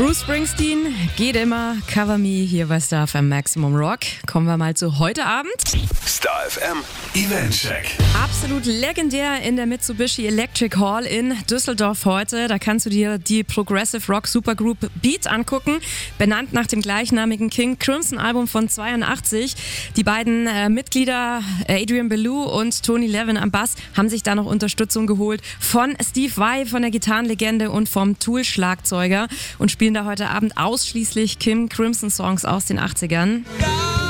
Bruce Springsteen, geht immer, Cover Me, hier bei Star FM Maximum Rock. Kommen wir mal zu heute Abend. Star FM Eventcheck. Absolut legendär in der Mitsubishi Electric Hall in Düsseldorf heute. Da kannst du dir die Progressive Rock Supergroup Beat angucken, benannt nach dem gleichnamigen King Crimson Album von 82. Die beiden Mitglieder Adrian Belew und Tony Levin am Bass haben sich da noch Unterstützung geholt von Steve Vai, von der Gitarrenlegende und vom Tool-Schlagzeuger und spielen da heute Abend ausschließlich King Crimson Songs aus den 80ern.